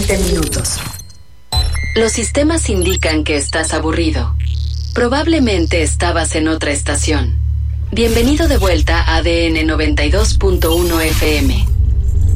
20 minutos. Los sistemas indican que estás aburrido. Probablemente estabas en otra estación. Bienvenido de vuelta a ADN 92.1 FM.